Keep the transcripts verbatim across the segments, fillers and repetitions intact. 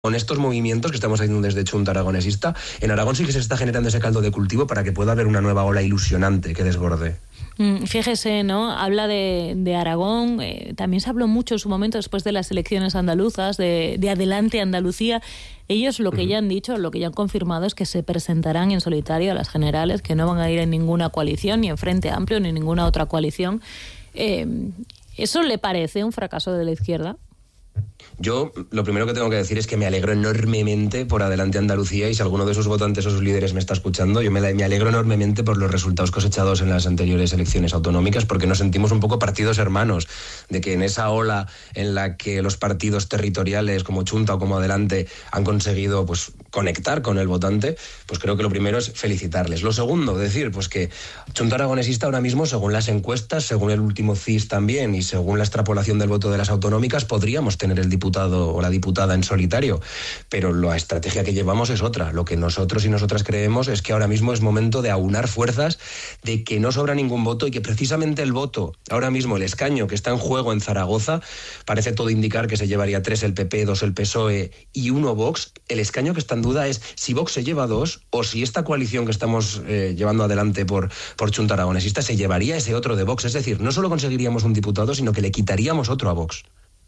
Con estos movimientos que estamos haciendo desde Chunta Aragonesista, en Aragón sí que se está generando ese caldo de cultivo para que pueda haber una nueva ola ilusionante que desborde. Fíjese, ¿no? Habla de, de Aragón, eh, también se habló mucho en su momento después de las elecciones andaluzas, de, de Adelante Andalucía. Ellos lo que uh-huh. ya han dicho, lo que ya han confirmado es que se presentarán en solitario a las generales, que no van a ir en ninguna coalición, ni en Frente Amplio, ni en ninguna otra coalición. Eh, ¿Eso le parece un fracaso de la izquierda? Yo lo primero que tengo que decir es que me alegro enormemente por Adelante Andalucía, y si alguno de sus votantes o sus líderes me está escuchando, yo me, me alegro enormemente por los resultados cosechados en las anteriores elecciones autonómicas, porque nos sentimos un poco partidos hermanos, de que en esa ola en la que los partidos territoriales como Chunta o como Adelante han conseguido pues conectar con el votante, pues creo que lo primero es felicitarles. Lo segundo, decir pues que Chunta Aragonesista ahora mismo, según las encuestas, según el último C I S también y según la extrapolación del voto de las autonómicas, podríamos tener el diputado o la diputada en solitario, pero la estrategia que llevamos es otra. Lo que nosotros y nosotras creemos es que ahora mismo es momento de aunar fuerzas, de que no sobra ningún voto y que precisamente el voto, ahora mismo el escaño que está en juego en Zaragoza, parece todo indicar que se llevaría tres el P P, dos el P S O E y uno Vox. El escaño que está en duda es si Vox se lleva dos o si esta coalición que estamos eh, llevando adelante por, por Chunta Aragonesista se llevaría ese otro de Vox. Es decir, no solo conseguiríamos un diputado, sino que le quitaríamos otro a Vox.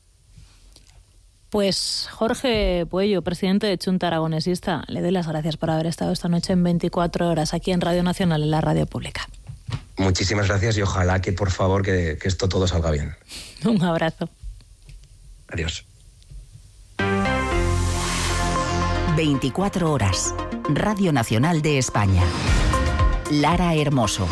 Pues Jorge Puello, presidente de Chunta Aragonesista, le doy las gracias por haber estado esta noche en veinticuatro horas aquí en Radio Nacional, en la radio pública. Muchísimas gracias y ojalá que, por favor, que, que esto todo salga bien. Un abrazo. Adiós. veinticuatro horas. Radio Nacional de España. Lara Hermoso.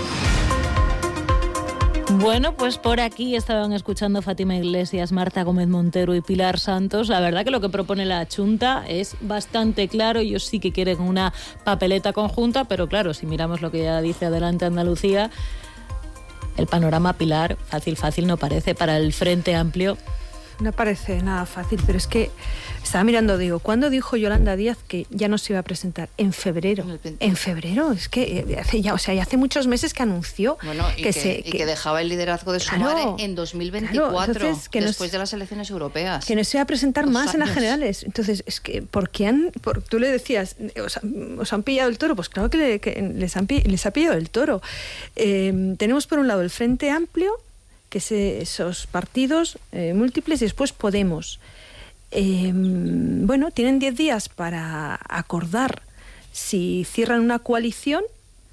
Bueno, pues por aquí estaban escuchando Fátima Iglesias, Marta Gómez Montero y Pilar Santos. La verdad que lo que propone la Chunta es bastante claro. Ellos sí que quieren una papeleta conjunta, pero claro, si miramos lo que ya dice Adelante Andalucía, el panorama, Pilar, fácil, fácil no parece para el Frente Amplio. No parece nada fácil, pero es que estaba mirando, digo, ¿cuándo dijo Yolanda Díaz que ya no se iba a presentar? En febrero. En febrero, es que hace ya, o sea, ya hace muchos meses que anunció bueno, y que, que, se, y que, que dejaba el liderazgo de Sumar claro, en dos mil veinticuatro, claro, entonces, que después nos, de las elecciones europeas. Que no se iba a presentar Dos más años. En las generales. Entonces, es que, ¿por qué han, por, tú le decías, os, os han pillado el toro? Pues claro que, le, que les, han, les ha pillado el toro. Eh, tenemos por un lado el Frente Amplio, que se, esos partidos eh, múltiples, y después Podemos. Eh, bueno, tienen diez días para acordar si cierran una coalición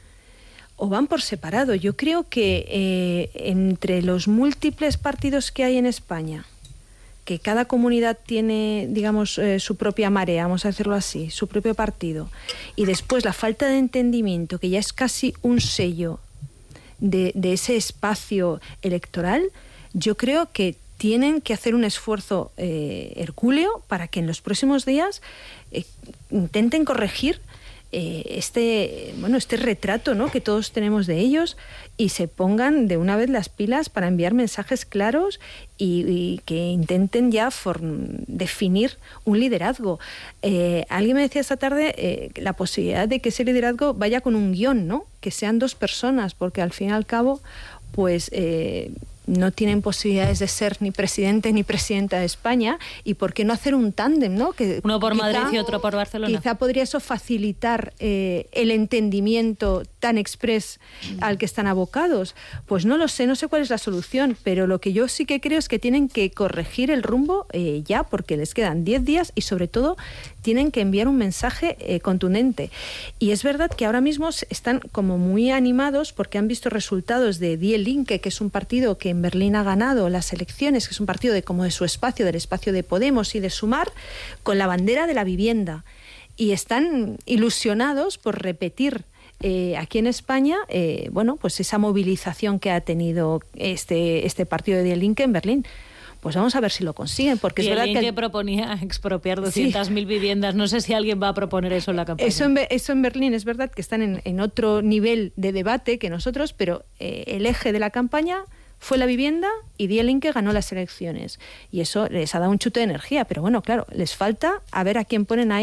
o van por separado. Yo creo que eh, entre los múltiples partidos que hay en España, que cada comunidad tiene, digamos, eh, su propia marea, vamos a decirlo así, su propio partido, y después la falta de entendimiento, que ya es casi un sello De, de ese espacio electoral, yo creo que tienen que hacer un esfuerzo eh, hercúleo para que en los próximos días eh, intenten corregir eh, este, bueno, este retrato, ¿no?, que todos tenemos de ellos, y se pongan de una vez las pilas para enviar mensajes claros y, y que intenten ya form, definir un liderazgo. Eh, alguien me decía esta tarde eh, la posibilidad de que ese liderazgo vaya con un guión, ¿no?, que sean dos personas, porque al fin y al cabo, pues eh, no tienen posibilidades de ser ni presidente ni presidenta de España, y por qué no hacer un tándem, ¿no? Que uno por quizá, Madrid y otro por Barcelona. Quizá podría eso facilitar eh, el entendimiento tan exprés al que están abocados. Pues no lo sé, no sé cuál es la solución, pero lo que yo sí que creo es que tienen que corregir el rumbo eh, ya, porque les quedan diez días y sobre todo tienen que enviar un mensaje eh, contundente. Y es verdad que ahora mismo están como muy animados porque han visto resultados de Die Linke, que es un partido que en Berlín ha ganado las elecciones, que es un partido de como de su espacio, del espacio de Podemos y de Sumar, con la bandera de la vivienda. Y están ilusionados por repetir eh, aquí en España, eh, bueno, pues esa movilización que ha tenido este, este partido de Die Linke en Berlín. Pues vamos a ver si lo consiguen, porque y es verdad que... que proponía expropiar doscientas mil sí. viviendas. No sé si alguien va a proponer eso en la campaña. Eso en, eso en Berlín es verdad que están en, en otro nivel de debate que nosotros, pero eh, el eje de la campaña fue la vivienda y Die Linke ganó las elecciones. Y eso les ha dado un chute de energía. Pero bueno, claro, les falta a ver a quién ponen ahí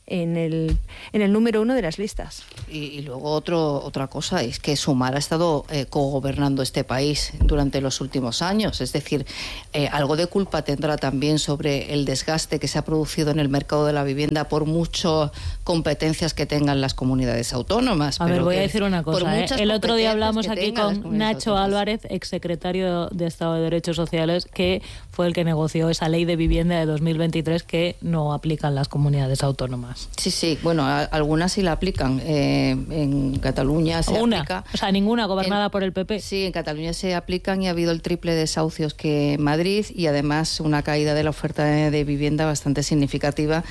en el, en el número uno de las listas. Y, y luego otro, otra cosa es que Sumar ha estado eh, cogobernando este país durante los últimos años. Es decir, eh, algo de culpa tendrá también sobre el desgaste que se ha producido en el mercado de la vivienda por muchas competencias que tengan las comunidades autónomas. A Pero ver, voy que, a decir una cosa. ¿eh? El otro día hablamos aquí con Nacho Álvarez, exsecretario de Estado de Derechos Sociales, que fue el que negoció esa ley de vivienda de dos mil veintitrés que no aplican las comunidades autónomas. Sí, sí, bueno, a, algunas sí la aplican. Eh, en Cataluña se Una, aplica. O sea, ninguna gobernada en, por el P P. Sí, en Cataluña se aplican y ha habido el triple de desahucios que en Madrid y además una caída de la oferta de, de vivienda bastante significativa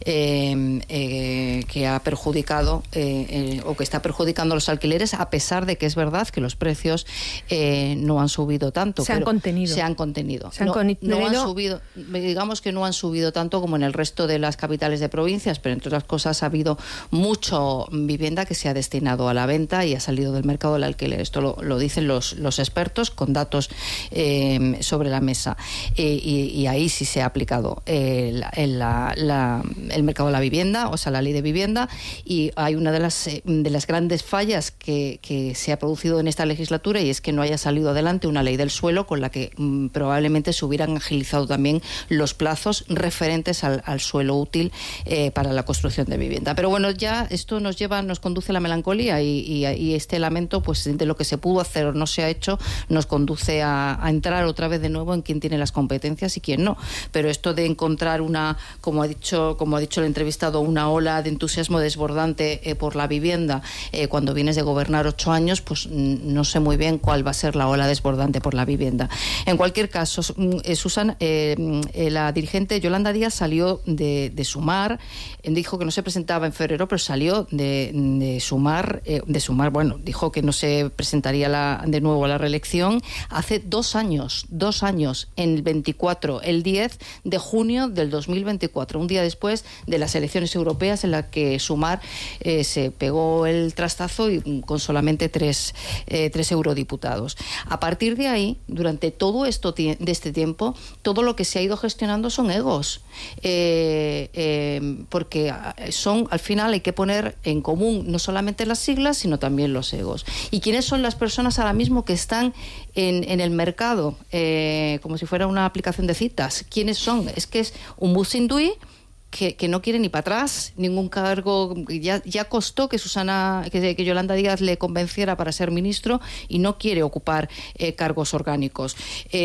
eh, eh, que ha perjudicado eh, eh, o que está perjudicando a los alquileres, a pesar de que es verdad que los precios eh, no han subido tanto. Se han contenido. Se han contenido. Se han no, contenido. no han subido, digamos que no han subido tanto como en el resto de las capitales de provincias, pero entre otras cosas ha habido mucho vivienda que se ha destinado a la venta y ha salido del mercado del alquiler. Esto lo, lo dicen los, los expertos con datos eh, sobre la mesa. Eh, y, y ahí sí se ha aplicado eh, la, la, la, el mercado de la vivienda, o sea, la ley de vivienda, y hay una de las, eh, de las grandes fallas que, que se ha producido en esta legislatura, y es que no haya salido adelante una ley del suelo con la que mm, probablemente se hubieran agilizado también los plazos referentes al, al suelo útil eh, para la construcción de vivienda. Pero bueno, ya esto nos lleva, nos conduce a la melancolía y, y, y este lamento, pues de lo que se pudo hacer o no se ha hecho, nos conduce a, a entrar otra vez de nuevo en quién tiene las competencias y quién no. Pero esto de encontrar una, como ha dicho, como ha dicho el entrevistado, una ola de entusiasmo desbordante eh, por la vivienda eh, cuando vienes de gobernar ocho años, pues no sé muy bien cuál va a ser la ola desbordante por la vivienda. En cualquier caso, eh, Susana, eh, eh, la dirigente Yolanda Díaz salió de, de Sumar, eh, dijo que no se presentaba en febrero, pero salió de, de Sumar, eh, de Sumar, bueno, dijo que no se presentaría la, de nuevo a la reelección hace dos años, dos años, en el veinticuatro, el diez de junio del dos mil veinticuatro, un día después de las elecciones europeas en las que Sumar eh, se pegó el trastazo y con solamente tres, eh, tres eurodiputados. A partir de ahí, durante todo esto de este tiempo, todo lo que se ha ido gestionando son egos, eh, eh, porque son, al final hay que poner en común no solamente las siglas, sino también los egos. ¿Y quiénes son las personas ahora mismo que están en, en el mercado, eh, como si fuera una aplicación de citas? ¿Quiénes son? Es que es un Musindui que, que no quiere ni para atrás ningún cargo. Ya, ya costó que Susana, que, que Yolanda Díaz le convenciera para ser ministro y no quiere ocupar eh, cargos orgánicos.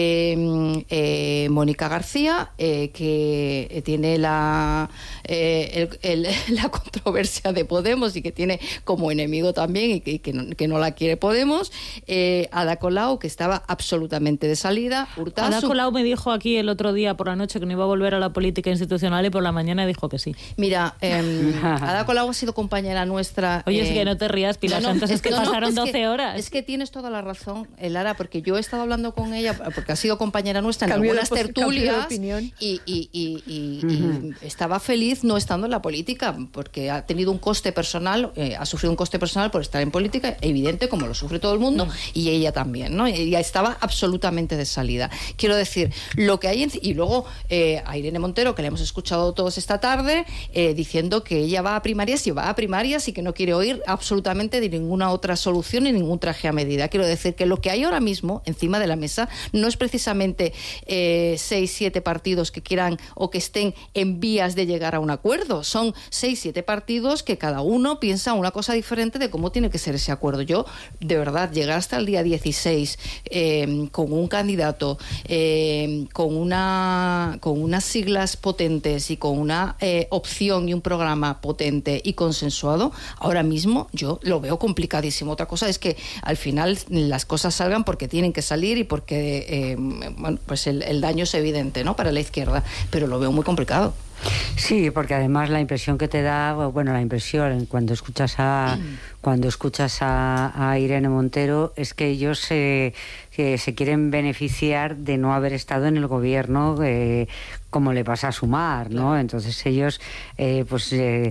Eh, eh, Mónica García, eh, que tiene la, eh, el, el, la controversia de Podemos y que tiene como enemigo también y que, que, no, que no la quiere Podemos. Eh, Ada Colau, que estaba absolutamente de salida. Hurtasu. Ada Colau me dijo aquí el otro día por la noche que no iba a volver a la política institucional y por la mañana dijo que sí. Mira, eh, Ada Colau ha sido compañera nuestra. Oye, eh, es que no te rías, Pilar no, no, Santos, es, es que no, pasaron no, es doce que, horas. Es que tienes toda la razón, Lara, porque yo he estado hablando con ella, porque ha sido compañera nuestra en cambio algunas de, tertulias y, y, y, y, uh-huh. y estaba feliz no estando en la política, porque ha tenido un coste personal, eh, ha sufrido un coste personal por estar en política, evidente, como lo sufre todo el mundo, uh-huh. y ella también, ¿no? Ella estaba absolutamente de salida. Quiero decir, lo que hay en, y luego eh, a Irene Montero, que le hemos escuchado todos esta tarde, Eh, diciendo que ella va a primarias y va a primarias y que no quiere oír absolutamente de ninguna otra solución ni ningún traje a medida. Quiero decir que lo que hay ahora mismo encima de la mesa no es precisamente eh, seis, siete partidos que quieran o que estén en vías de llegar a un acuerdo. Son seis, siete partidos que cada uno piensa una cosa diferente de cómo tiene que ser ese acuerdo. Yo, de verdad, llegar hasta el día dieciséis eh, con un candidato, eh, con, una, con unas siglas potentes y con una eh, opción y un programa potente y consensuado, ahora mismo yo lo veo complicadísimo. Otra cosa es que al final las cosas salgan porque tienen que salir y porque eh, bueno, pues el, el daño es evidente, ¿no?, para la izquierda, pero lo veo muy complicado. Sí, porque además la impresión que te da, bueno, la impresión cuando escuchas a cuando escuchas a, a Irene Montero es que ellos se, que se quieren beneficiar de no haber estado en el gobierno, eh, como le pasa a Sumar, ¿no? Claro. Entonces ellos, eh, pues, eh,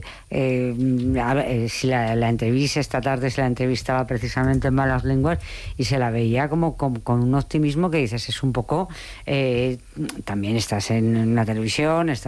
eh, a ver, eh, si la, la entrevista esta tarde se la entrevistaba precisamente en Malas Lenguas y se la veía como, como con un optimismo que dices, es un poco, eh, también estás en una televisión, estás en un medio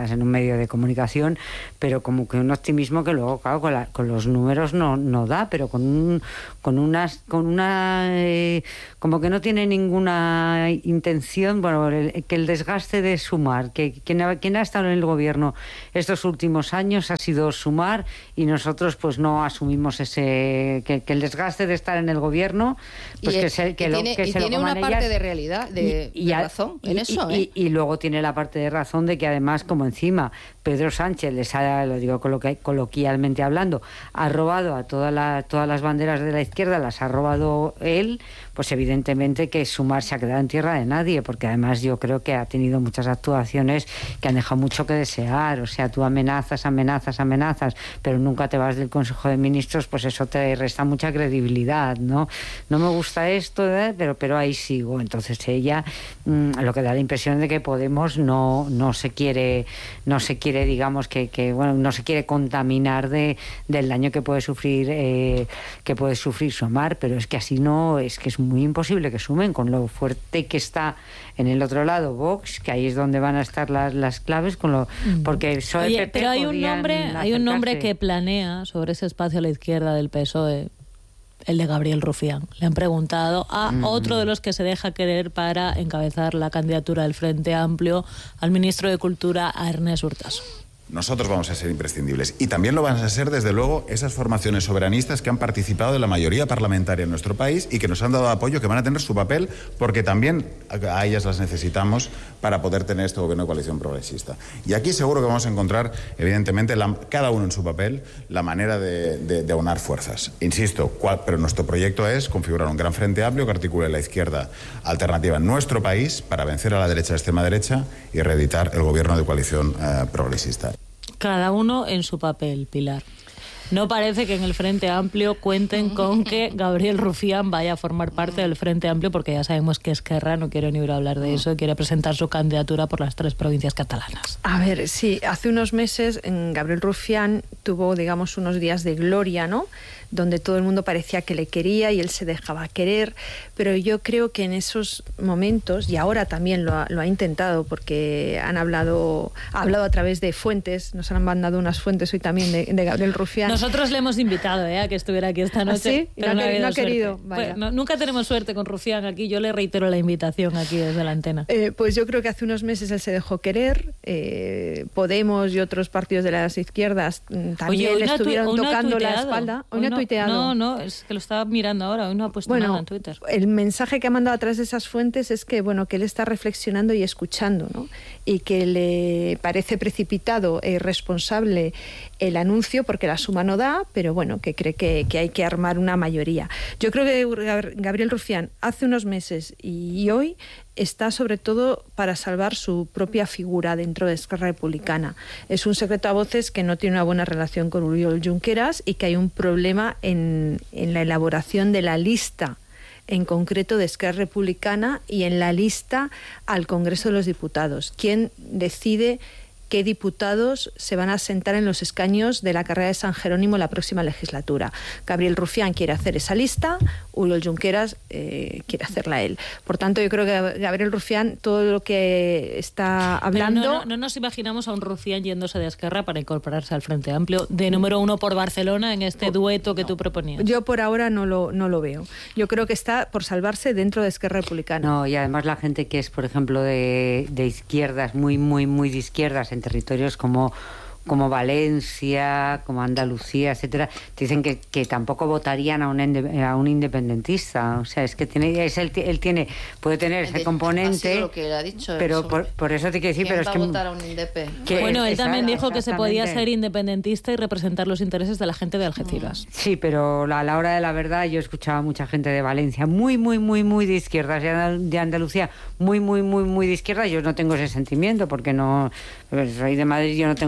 medio de comunicación, pero como que un optimismo que luego, claro, con, la, con los números no, no da, pero con un, con unas, con una, eh, como que no tiene ninguna intención, bueno, el, que el desgaste de sumar, que quien ha, quien ha estado en el gobierno estos últimos años ha sido sumar y nosotros pues no asumimos ese, que, que el desgaste de estar en el gobierno, pues y que se, que y lo, tiene, que y se tiene lo una coman parte ellas. de realidad, de, y, y de a, razón en y, eso, y, ¿eh? y, y luego tiene la parte de razón de que además, como encima Pedro Sánchez les ha, lo digo coloqui- coloquialmente hablando, ha robado a toda la, todas las banderas de la izquierda, las ha robado él, pues evidentemente que Sumar se ha quedado en tierra de nadie, porque además yo creo que ha tenido muchas actuaciones que han dejado mucho que desear. O sea, tú amenazas, amenazas, amenazas, pero nunca te vas del Consejo de Ministros, pues eso te resta mucha credibilidad, ¿no? No me gusta esto, ¿eh? pero pero ahí sigo. Entonces ella, mmm, lo que da la impresión de que Podemos no no se quiere no se quiere digamos que, que bueno no se quiere contaminar de del daño que puede sufrir eh, que puede sufrir Sumar, pero es que así no, es que es muy imposible que sumen con lo fuerte que está en el otro lado Vox, que ahí es donde van a estar las, las claves, con lo porque el P S O E Oye, P P pero hay un nombre hay un nombre acercarse. que planea sobre ese espacio a la izquierda del P S O E, el de Gabriel Rufián. Le han preguntado a mm. otro de los que se deja querer para encabezar la candidatura del Frente Amplio, al ministro de Cultura, a Ernest Urtasun. Nosotros vamos a ser imprescindibles. Y también lo van a ser, desde luego, esas formaciones soberanistas que han participado de la mayoría parlamentaria en nuestro país y que nos han dado apoyo, que van a tener su papel, porque también a ellas las necesitamos para poder tener este gobierno de coalición progresista. Y aquí seguro que vamos a encontrar, evidentemente, la, cada uno en su papel, la manera de, de, de aunar fuerzas. Insisto, cual, pero nuestro proyecto es configurar un gran frente amplio que articule la izquierda alternativa en nuestro país para vencer a la derecha, a la extrema derecha y reeditar el gobierno de coalición eh, progresista. Cada uno en su papel, Pilar. No parece que en el Frente Amplio cuenten con que Gabriel Rufián vaya a formar parte del Frente Amplio, porque ya sabemos que Esquerra no quiere ni oír hablar de eso, quiere presentar su candidatura por las tres provincias catalanas. A ver, sí, hace unos meses Gabriel Rufián tuvo, digamos, unos días de gloria, ¿no?, donde todo el mundo parecía que le quería y él se dejaba querer, pero yo creo que en esos momentos, y ahora también lo ha, lo ha intentado, porque han hablado, ha hablado a través de fuentes, nos han mandado unas fuentes hoy también de, de Gabriel Rufián. Nosotros le hemos invitado eh, a que estuviera aquí esta noche. ¿Ah, sí? Pero no, no, ha no ha querido. Pues, no, nunca tenemos suerte con Rufián aquí, yo le reitero la invitación aquí desde la antena. Eh, pues yo creo que hace unos meses él se dejó querer, eh, Podemos y otros partidos de las izquierdas también Oye, le estuvieron tu, tocando la tuiteado. espalda. Hoy no, tuiteado. No, no, es que lo estaba mirando ahora, hoy no ha puesto bueno, nada en Twitter. El mensaje que ha mandado a través de esas fuentes es que, bueno, que él está reflexionando y escuchando, ¿no?, y que le parece precipitado e irresponsable el anuncio porque la suma no da, pero bueno, que cree que, que hay que armar una mayoría. Yo creo que Gabriel Rufián hace unos meses y hoy está sobre todo para salvar su propia figura dentro de Esquerra Republicana. Es un secreto a voces que no tiene una buena relación con Oriol Junqueras y que hay un problema en, en la elaboración de la lista en concreto de Esquerra Republicana y en la lista al Congreso de los Diputados. ¿Quién decide qué diputados se van a sentar en los escaños de la carrera de San Jerónimo la próxima legislatura? Gabriel Rufián quiere hacer esa lista, Oriol Junqueras eh, quiere hacerla él. Por tanto, yo creo que Gabriel Rufián, todo lo que está hablando... No, no, no nos imaginamos a un Rufián yéndose de Esquerra para incorporarse al Frente Amplio de número uno por Barcelona en este dueto que no. tú proponías. Yo por ahora no lo, no lo veo. Yo creo que está por salvarse dentro de Esquerra Republicana. No, y además la gente que es, por ejemplo, de, de izquierdas, muy, muy, muy de izquierdas, en territorios como como Valencia, como Andalucía, etcétera, te dicen que, que tampoco votarían a un a un independentista. O sea, es que tiene es él, él tiene puede tener ese componente. Así lo que él ha dicho. Pero por, por eso te quiero decir, pero es va que a votar a un indepe? Que, bueno, él también dijo que se podía exactamente. ser independentista y representar los intereses de la gente de Algeciras. Sí, pero a la hora de la verdad yo escuchaba a mucha gente de Valencia muy, muy, muy, muy de izquierdas, de Andalucía muy, muy, muy, muy de izquierda. Yo no tengo ese sentimiento porque no soy de Madrid, yo no tengo ese sentimiento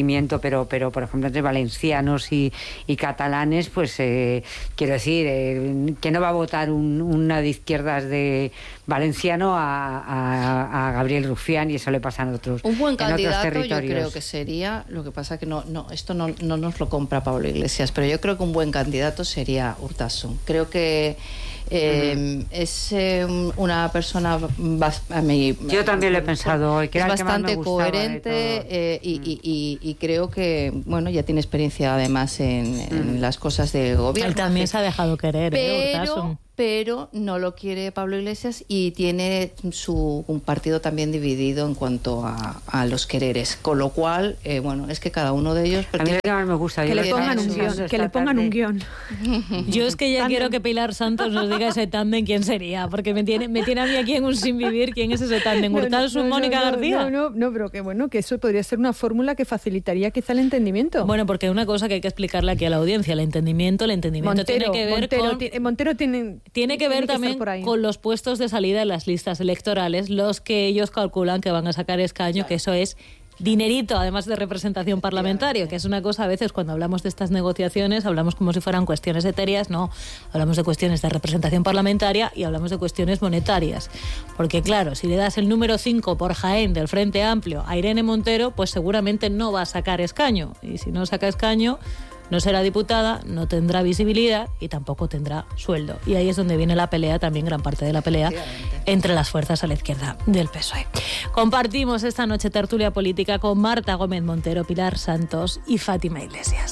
desconocimiento, pero, pero por ejemplo, entre valencianos y, y catalanes, pues eh, quiero decir, eh, que no va a votar un, una de izquierdas de valenciano a, a, a Gabriel Rufián, y eso le pasa en otros Un buen en otros candidato territorios. yo creo que sería, lo que pasa que no, no esto no, no nos lo compra Pablo Iglesias, pero yo creo que un buen candidato sería Urtasun. Creo que eh, uh-huh. es eh, una persona a mí, yo también lo he pensado hoy, que es era el que bastante más me gustaba coherente eh, y, uh-huh. y, y, y creo que bueno ya tiene experiencia además en, uh-huh. en las cosas de gobierno. Él también se ha dejado querer, pero, ¿eh, Urtasun? pero no lo quiere Pablo Iglesias y tiene su un partido también dividido en cuanto a, a los quereres, con lo cual eh, bueno, es que cada uno de ellos a mí lo que más me gusta que le pongan un guión, que le pongan un guión. Yo es que ya quiero que Pilar Santos nos diga ese tándem quién sería, porque me tiene me tiene a mí aquí en un sin vivir. ¿Quién es ese tándem? ¿Urtasun, no, no, Mónica no, no, García? No, no, no, pero que bueno, que eso podría ser una fórmula que facilitaría quizá el entendimiento. Bueno, porque una cosa que hay que explicarle aquí a la audiencia, el entendimiento, el entendimiento Montero, tiene que ver Montero, con tiene, Montero tiene tiene que ver tiene que también con los puestos de salida en las listas electorales, los que ellos calculan que van a sacar escaño, claro. que eso es dinerito, además de representación parlamentaria, que es una cosa, a veces cuando hablamos de estas negociaciones hablamos como si fueran cuestiones etéreas, no, hablamos de cuestiones de representación parlamentaria y hablamos de cuestiones monetarias, porque claro, si le das el número cinco por Jaén del Frente Amplio a Irene Montero, pues seguramente no va a sacar escaño, y si no saca escaño no será diputada, no tendrá visibilidad y tampoco tendrá sueldo. Y ahí es donde viene la pelea, también gran parte de la pelea, entre las fuerzas a la izquierda del P S O E. Compartimos esta noche tertulia política con Marta Gómez Montero, Pilar Santos y Fátima Iglesias.